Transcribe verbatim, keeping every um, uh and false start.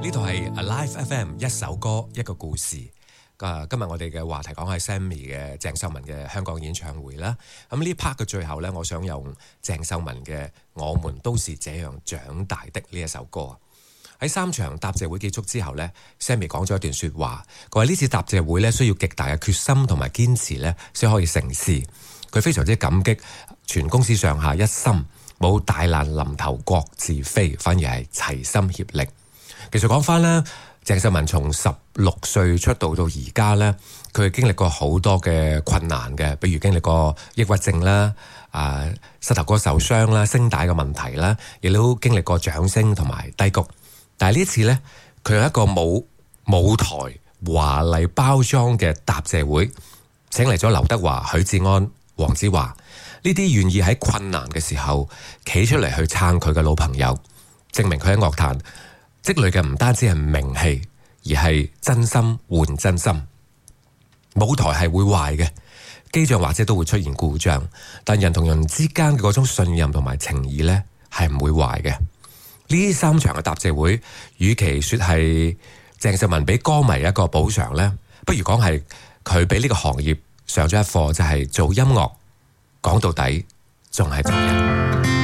呢度係 Alive F M 一首歌一個故事。啊，今日我哋嘅話題講係 Sammy 嘅鄭秀文嘅香港演唱會啦。咁呢 part 嘅最後呢，我想用鄭秀文嘅《我們都是這樣長大的》呢一首歌。喺三場答謝會結束之後呢， Sammy 講咗一段說話，佢話呢次答謝會呢，需要極大嘅決心同埋堅持呢，先可以成事。佢非常之感激全公司上下一心，冇大難臨頭各自飛，反而係齊心協力。其實講翻咧，鄭秀文從十六歲出道到而家咧，佢經歷過好多嘅困難嘅，比如經歷過抑鬱症啦、啊膝頭哥受傷啦、聲帶嘅問題啦，亦都經歷過掌聲同埋低谷。但係呢次咧，佢有一個冇舞台華麗包裝嘅答謝會，請嚟咗劉德華、許志安、黃子華呢啲願意喺困難嘅時候企出嚟去撐佢嘅老朋友，證明佢喺樂壇積累嘅唔單止係名氣，而係真心換真心。舞台係會壞嘅，機仗或者都會出現故障，但人同人之間嘅嗰種信任同埋情誼呢，係唔會壞嘅。呢三場嘅答謝會，與其說係鄭秀文俾歌迷一個補償呢，不如講係佢俾呢個行業上咗一課，就係做音樂講到底仲係做人。